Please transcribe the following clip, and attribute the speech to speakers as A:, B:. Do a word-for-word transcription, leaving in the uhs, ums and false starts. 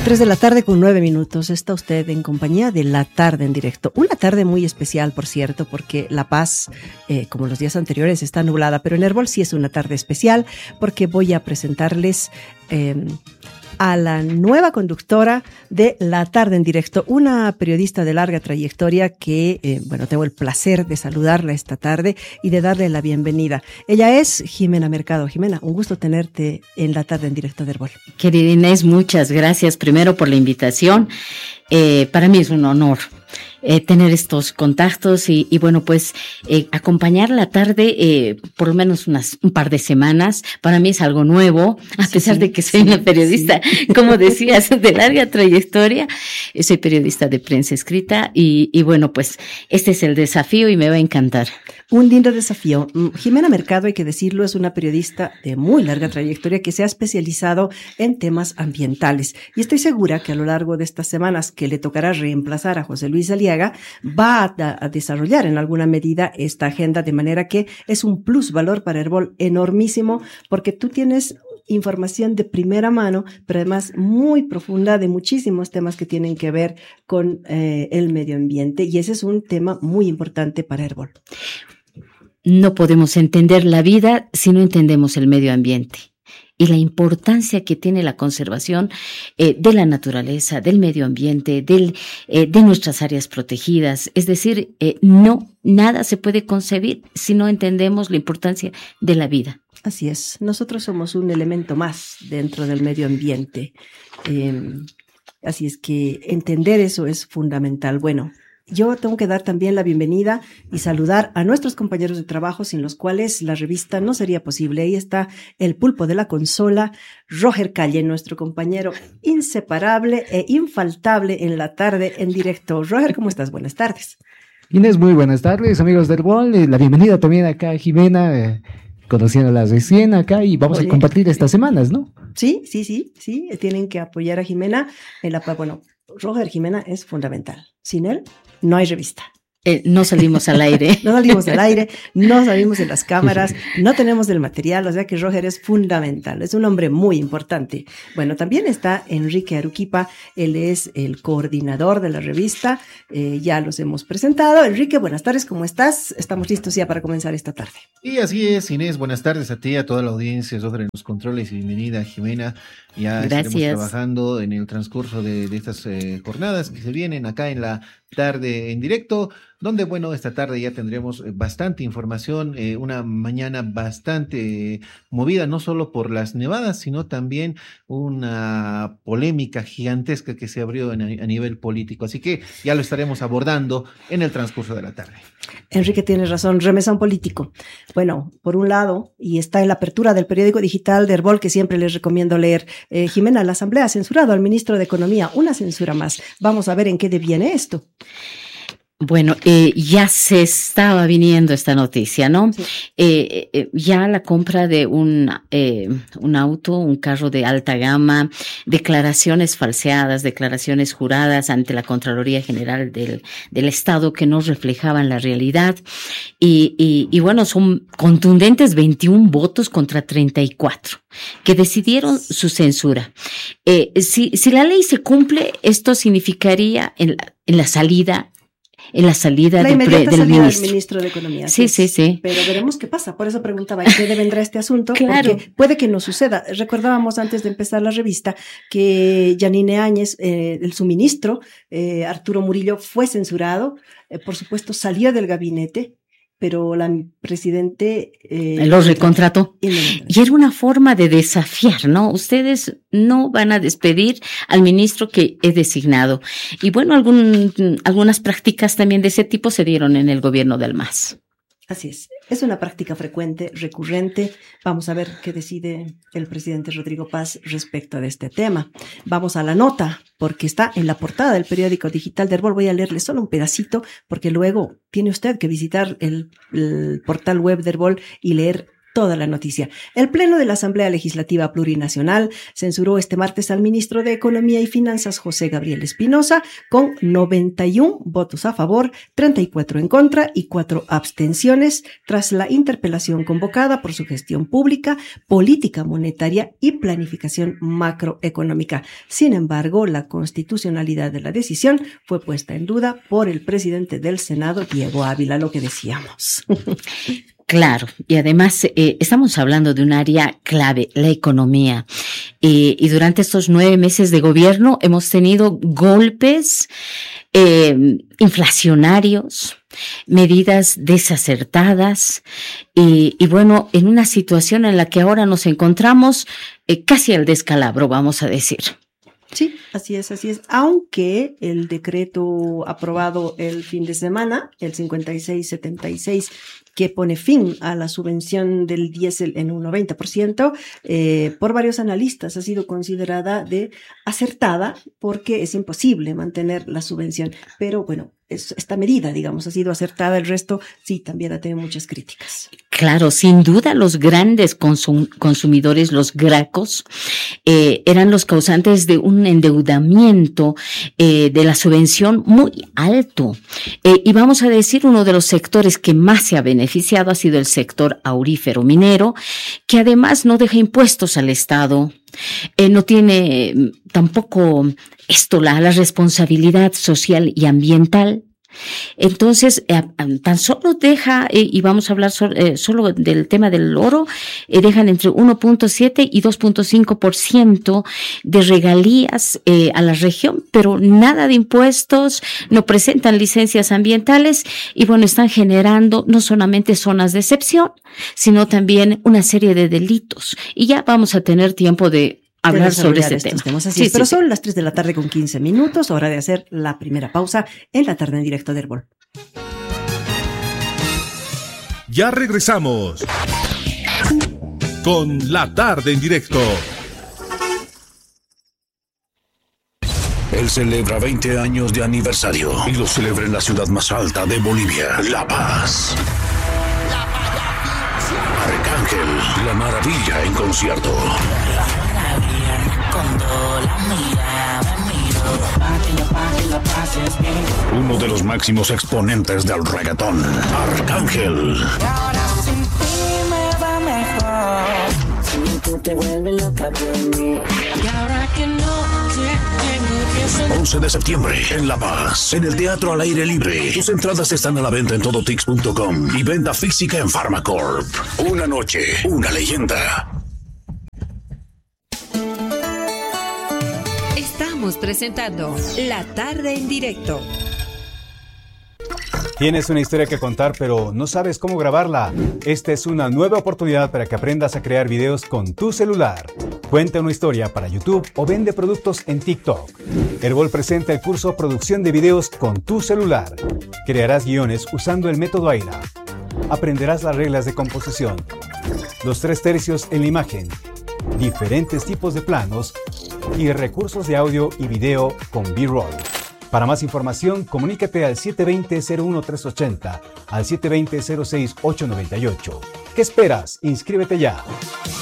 A: Tres de la tarde con nueve minutos. Está usted en compañía de La Tarde en Directo. Una tarde muy especial, por cierto, porque La Paz, eh, como los días anteriores, está nublada, pero en Herbol sí es una tarde especial porque voy a presentarles eh, a la nueva conductora de La Tarde en Directo, una periodista de larga trayectoria que, eh, bueno, tengo el placer de saludarla esta tarde y de darle la bienvenida. Ella es Jimena Mercado. Jimena, un gusto tenerte en La Tarde en Directo de Herbol.
B: Querida Inés, muchas gracias primero por la invitación. Eh, para mí es un honor eh, tener estos contactos y, y bueno, pues eh, acompañar la tarde eh, por lo menos unas un par de semanas. Para mí es algo nuevo, a sí, pesar sí, de que soy sí, una periodista, sí. como decías, de larga trayectoria. Soy periodista de prensa escrita y, y bueno, pues este es el desafío y me va a encantar.
A: Un lindo desafío. Jimena Mercado, hay que decirlo, es una periodista de muy larga trayectoria que se ha especializado en temas ambientales. Y estoy segura que a lo largo de estas semanas que le tocará reemplazar a José Luis Aliaga, va a, a desarrollar en alguna medida esta agenda, de manera que es un plus valor para Herbol enormísimo, porque tú tienes información de primera mano, pero además muy profunda de muchísimos temas que tienen que ver con eh, el medio ambiente. Y ese es un tema muy importante para Herbol.
B: No podemos entender la vida si no entendemos el medio ambiente y la importancia que tiene la conservación eh, de la naturaleza, del medio ambiente, del, eh, de nuestras áreas protegidas. Es decir, eh, no, nada se puede concebir si no entendemos la importancia de la vida.
A: Así es. Nosotros somos un elemento más dentro del medio ambiente. Eh, así es que entender eso es fundamental. Bueno, yo tengo que dar también la bienvenida y saludar a nuestros compañeros de trabajo sin los cuales la revista no sería posible. Ahí está el pulpo de la consola, Roger Calle, nuestro compañero inseparable e infaltable en La Tarde en Directo. Roger, ¿cómo estás? Buenas tardes.
C: Inés, muy buenas tardes, amigos del Herbol. La bienvenida también acá a Jimena, eh, conociéndola recién acá y vamos Oye, a compartir estas semanas, ¿no?
A: Sí, sí, sí, sí. Tienen que apoyar a Jimena en la, bueno, Roger Jimena es fundamental. Sin él, no hay revista.
B: Eh, no salimos al aire.
A: No salimos al aire, no salimos en las cámaras, no tenemos el material, o sea que Roger es fundamental, es un hombre muy importante. Bueno, también está Enrique Aruquipa, él es el coordinador de la revista, eh, ya los hemos presentado. Enrique, buenas tardes, ¿cómo estás? Estamos listos ya para comenzar esta tarde.
D: Y así es, Inés, buenas tardes a ti, a toda la audiencia, Roger en los controles y bienvenida, Jimena. Ya
B: Gracias.
D: Estaremos trabajando en el transcurso de, de estas eh, jornadas que se vienen acá en La Tarde en Directo, donde, bueno, esta tarde ya tendremos bastante información, eh, una mañana bastante eh, movida, no solo por las nevadas, sino también una polémica gigantesca que se abrió en, a nivel político. Así que ya lo estaremos abordando en el transcurso de la tarde.
A: Enrique tiene razón, remesón político. Bueno, por un lado, y está en la apertura del periódico digital de Herbol, que siempre les recomiendo leer, eh, Jimena, la Asamblea ha censurado al ministro de Economía, una censura más. Vamos a ver en qué deviene esto.
B: Bueno, eh, ya se estaba viniendo esta noticia, ¿no? Sí. Eh, eh, ya la compra de un, eh, un auto, un carro de alta gama, declaraciones falseadas, declaraciones juradas ante la Contraloría General del, del Estado que no reflejaban la realidad. Y, y, y bueno, son contundentes veintiún votos contra treinta y cuatro que decidieron su censura. Eh, si, si la ley se cumple, esto significaría en la, en la salida en la salida
A: la
B: del, pre, del,
A: salida
B: ministro.
A: del ministro de Economía.
B: Sí, sí, sí.
A: Pero veremos qué pasa. Por eso preguntaba, ¿en qué devendrá este asunto?
B: Claro.
A: Porque puede que no suceda. Recordábamos antes de empezar la revista que Yanine Áñez, eh, el suministro, eh, Arturo Murillo, fue censurado. Eh, por supuesto, salió del gabinete, pero la presidente
B: eh, lo recontrató. Y era una forma de desafiar, ¿no? Ustedes no van a despedir al ministro que he designado. Y bueno, algún, algunas prácticas también de ese tipo se dieron en el gobierno del M A S.
A: Así es. Es una práctica frecuente, recurrente. Vamos a ver qué decide el presidente Rodrigo Paz respecto de este tema. Vamos a la nota, porque está en la portada del periódico digital de Herbol. Voy a leerle solo un pedacito, porque luego tiene usted que visitar el, el portal web de Herbol y leer toda la noticia. El Pleno de la Asamblea Legislativa Plurinacional censuró este martes al ministro de Economía y Finanzas, José Gabriel Espinosa, con noventa y uno votos a favor, treinta y cuatro en contra y cuatro abstenciones, tras la interpelación convocada por su gestión pública, política monetaria y planificación macroeconómica. Sin embargo, la constitucionalidad de la decisión fue puesta en duda por el presidente del Senado, Diego Ávila, lo que decíamos.
B: Claro, y además eh, estamos hablando de un área clave, la economía. Eh, y durante estos nueve meses de gobierno hemos tenido golpes eh, inflacionarios, medidas desacertadas y, y bueno, en una situación en la que ahora nos encontramos eh, casi al descalabro, vamos a decir.
A: Sí, así es, así es. Aunque el decreto aprobado el fin de semana, el cincuenta y seis setenta y seis, que pone fin a la subvención del diésel en un noventa por ciento, eh, por varios analistas ha sido considerada de acertada porque es imposible mantener la subvención. Pero bueno, es, esta medida, digamos, ha sido acertada. El resto sí, también ha tenido muchas críticas.
B: Claro, sin duda los grandes consum- consumidores, los gracos, eh, eran los causantes de un endeudamiento eh, de la subvención muy alto. Eh, y vamos a decir, uno de los sectores que más se ha beneficiado ha sido el sector aurífero minero, que además no deja impuestos al Estado, eh, no tiene eh, tampoco esto la, la responsabilidad social y ambiental. Entonces, eh, tan solo deja, eh, y vamos a hablar so, eh, solo del tema del oro, eh, dejan entre uno punto siete y dos punto cinco por ciento de regalías eh, a la región, pero nada de impuestos, no presentan licencias ambientales y bueno, están generando no solamente zonas de excepción, sino también una serie de delitos. Y ya vamos a tener tiempo de hablar sobre este tema.
A: Temas, así sí, es, pero sí, son sí. las tres de la tarde con quince minutos, hora de hacer la primera pausa en la tarde en directo de Herbol.
E: Ya regresamos con la tarde en directo.
F: Él celebra veinte años de aniversario y lo celebra en la ciudad más alta de Bolivia, La Paz. Arcángel, la maravilla en concierto. Uno de los máximos exponentes del reggaetón, Arcángel. once de septiembre en La Paz, en el Teatro al Aire Libre. Tus entradas están a la venta en todotix punto com y venta física en Pharmacorp. Una noche, una leyenda.
G: Estamos presentando La Tarde en Directo.
H: Tienes una historia que contar, pero no sabes cómo grabarla. Esta es una nueva oportunidad para que aprendas a crear videos con tu celular. Cuenta una historia para YouTube o vende productos en TikTok. Herbol presenta el curso Producción de Videos con tu celular. Crearás guiones usando el método Aira. Aprenderás las reglas de composición, los tres tercios en la imagen, diferentes tipos de planos y recursos de audio y video con B-roll. Para más información, comunícate al siete dos cero, cero uno tres ocho cero, al siete dos cero, cero seis ocho nueve ocho. ¿Qué esperas? Inscríbete ya.